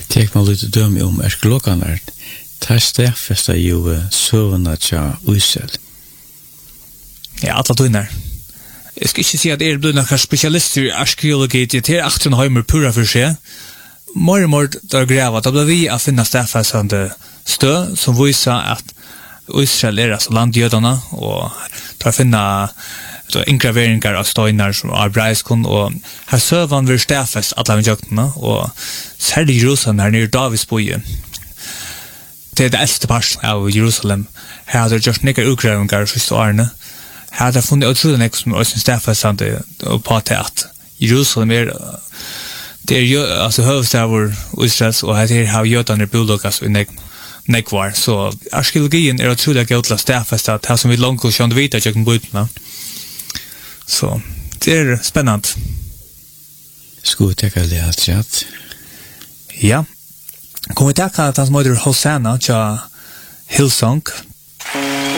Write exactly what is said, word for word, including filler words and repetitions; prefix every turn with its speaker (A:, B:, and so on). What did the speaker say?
A: Tek man lite døme om arkeologerna. Tar stedfesta jo søvnene til Israel.
B: Ja, alla tøyner. Jeg skal ikke si at jeg er blevet noen spesialister i arkeologi, det er akteren heimer pura for seg. More og more der greva, da ble vi å finne stedfestende stø, som viser at Israel er altså landjødene, og der finner ingraveringer av støyner som er breiskon, og her søvann vil stedfest alle avgjøktene, og særlig Jerusalem her nere i Davidsboje. Det er det eldste parten av Jerusalem. Her har det gjort nekker utgravninger siste årene. Her har det funnet utrolig nekker som er stedfestende på til at Jerusalem er det er jo altså høvestaver Israels, og her har jødene bolokkas i nekvar. Så arkeologien er utrolig gøy til å stedfeste at her som vi langt og kjønner vite kjøkken bøytene. Så det er spennende.
A: Skulle tenke det alt kjøtt?
B: Ja. Kommer vi tenke at han måtte Hosanna til Hillsong,